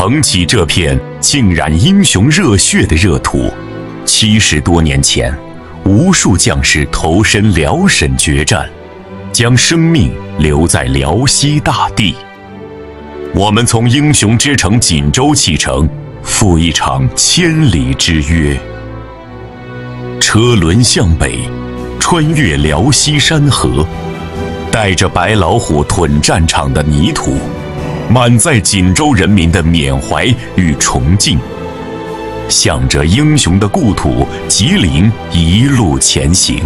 捧起这片浸染英雄热血的热土，70多年前，无数将士投身辽沈决战，将生命留在辽西大地。我们从英雄之城锦州启程，赴一场千里之约。车轮向北，穿越辽西山河，带着白老虎屯战场的泥土，满载锦州人民的缅怀与崇敬，向着英雄的故土吉林一路前行。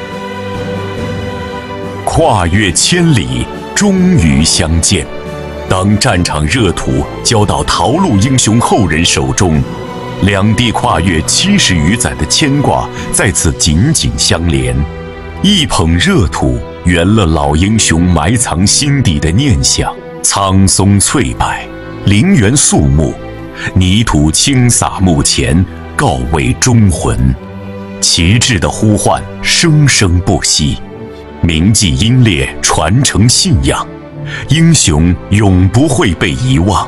跨越千里，终于相见。当战场热土交到陶路英雄后人手中，两地跨越70余载的牵挂在此紧紧相连。一捧热土，圆了老英雄埋藏心底的念想。苍松翠柏，陵园肃穆，泥土轻洒墓前，告慰忠魂。旗帜的呼唤生生不息，铭记英烈，传承信仰。英雄永不会被遗忘。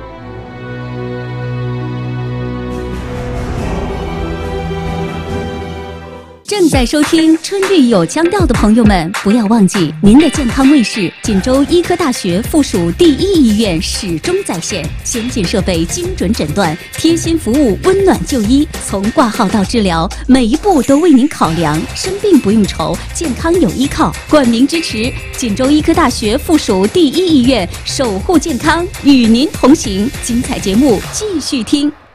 正在收听春绿有腔调的朋友们，不要忘记您的健康卫士锦州医科大学附属第一医院始终在线，先进设备，精准诊断，贴心服务，温暖就医，从挂号到治疗，每一步都为您考量，生病不用愁，健康有依靠。冠名支持锦州医科大学附属第一医院，守护健康，与您同行。精彩节目继续听。